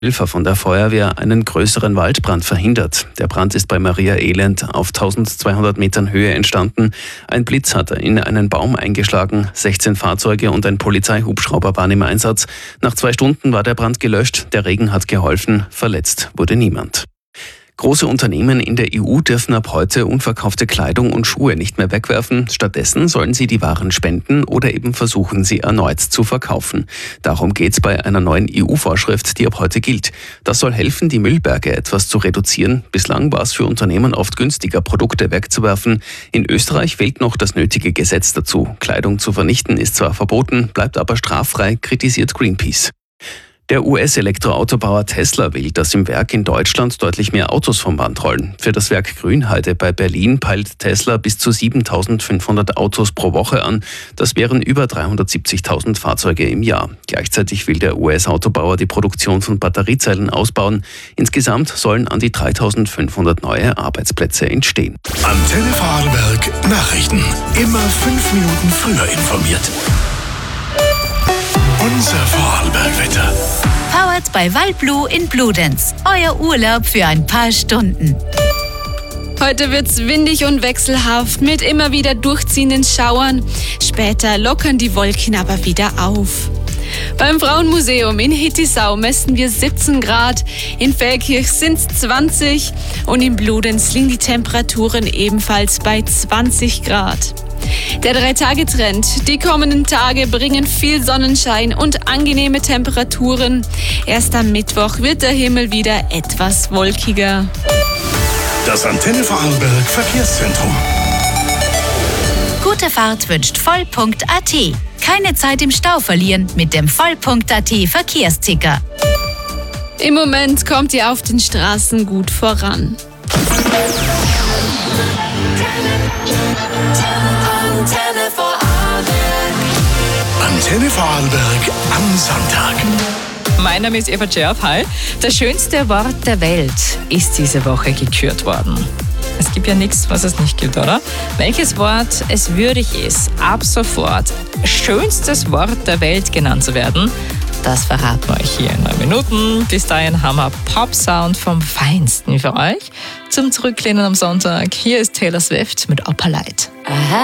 Helfer von der Feuerwehr einen größeren Waldbrand verhindert. Der Brand ist bei Maria Elend auf 1200 Metern Höhe entstanden. Ein Blitz hat in einen Baum eingeschlagen. 16 Fahrzeuge und ein Polizeihubschrauber waren im Einsatz. Nach 2 Stunden war der Brand gelöscht. Der Regen hat geholfen. Verletzt wurde niemand. Große Unternehmen in der EU dürfen ab heute unverkaufte Kleidung und Schuhe nicht mehr wegwerfen. Stattdessen sollen sie die Waren spenden oder eben versuchen, sie erneut zu verkaufen. Darum geht es bei einer neuen EU-Vorschrift, die ab heute gilt. Das soll helfen, die Müllberge etwas zu reduzieren. Bislang war es für Unternehmen oft günstiger, Produkte wegzuwerfen. In Österreich fehlt noch das nötige Gesetz dazu. Kleidung zu vernichten ist zwar verboten, bleibt aber straffrei, kritisiert Greenpeace. Der US-Elektroautobauer Tesla will, dass im Werk in Deutschland deutlich mehr Autos vom Band rollen. Für das Werk Grünheide bei Berlin peilt Tesla bis zu 7.500 Autos pro Woche an. Das wären über 370.000 Fahrzeuge im Jahr. Gleichzeitig will der US-Autobauer die Produktion von Batteriezellen ausbauen. Insgesamt sollen an die 3.500 neue Arbeitsplätze entstehen. Antenne Vorarlberg Nachrichten. Immer 5 Minuten früher informiert. Unser Vorarlberg-Wetter. Powered by Waldblue in Bludenz. Euer Urlaub für ein paar Stunden. Heute wird's windig und wechselhaft mit immer wieder durchziehenden Schauern. Später lockern die Wolken aber wieder auf. Beim Frauenmuseum in Hittisau messen wir 17 Grad, in Feldkirch sind's 20 und in Bludenz liegen die Temperaturen ebenfalls bei 20 Grad. Der 3-Tage-Trend. Die kommenden Tage bringen viel Sonnenschein und angenehme Temperaturen. Erst am Mittwoch wird der Himmel wieder etwas wolkiger. Das Antenne Vorarlberg Verkehrszentrum. Gute Fahrt wünscht Voll.at. Keine Zeit im Stau verlieren mit dem Voll.at Verkehrsticker. Im Moment kommt ihr auf den Straßen gut voran. Antenne Vorarlberg am Sonntag. Mein Name ist Eva Tscherf. Hi. Das schönste Wort der Welt ist diese Woche gekürt worden. Es gibt ja nichts, was es nicht gibt, oder? Welches Wort es würdig ist, ab sofort schönstes Wort der Welt genannt zu werden, das verraten wir euch hier in 9 Minuten. Bis dahin haben wir Pop-Sound vom Feinsten für euch. Zum Zurücklehnen am Sonntag, hier ist Taylor Swift mit Opalite.